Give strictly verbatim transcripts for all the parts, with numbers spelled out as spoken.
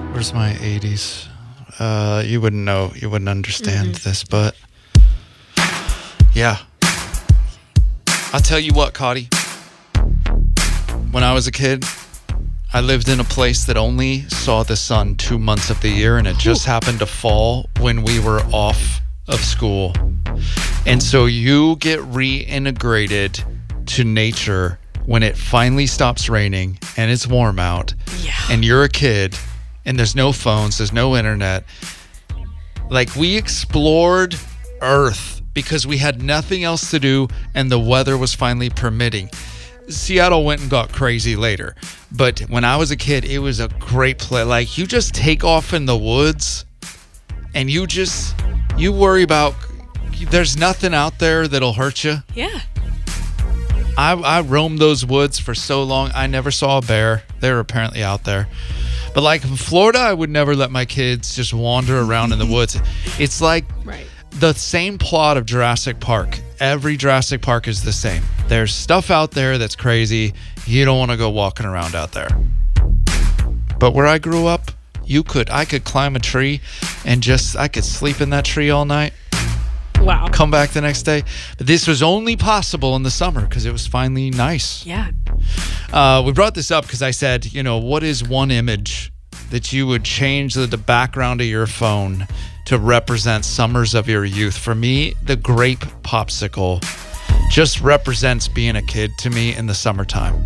Where's my eighties? Uh, you wouldn't know. You wouldn't understand mm-hmm. this, but yeah. I'll tell you what, Cotty. When I was a kid, I lived in a place that only saw the sun two months of the year, and it just happened to fall when we were off of school. And so you get reintegrated to nature when it finally stops raining and it's warm out, yeah. and you're a kid and there's no phones, there's no internet. Like, we explored Earth because we had nothing else to do and the weather was finally permitting. Seattle went and got crazy later, but when I was a kid, it was a great place. Like, you just take off in the woods and you just, you worry about, there's nothing out there that'll hurt you. Yeah. I, I roamed those woods for so long. I never saw a bear. They were apparently out there. But like in Florida, I would never let my kids just wander around in the woods. It's like right. the same plot of Jurassic Park. Every Jurassic Park is the same. There's stuff out there that's crazy. You don't want to go walking around out there. But where I grew up, you could. I could climb a tree and just, I could sleep in that tree all night. Wow. Come back the next day. But this was only possible in the summer because it was finally nice. Yeah. Uh, we brought this up because I said, you know, what is one image that you would change the, the background of your phone to represent summers of your youth? For me, the grape popsicle just represents being a kid to me in the summertime.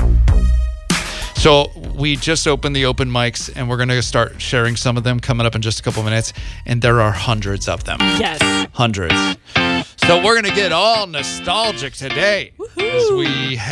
So we just opened the open mics, and we're going to start sharing some of them coming up in just a couple minutes, and there are hundreds of them. Yes. Hundreds. So we're going to get all nostalgic today. Woohoo. As we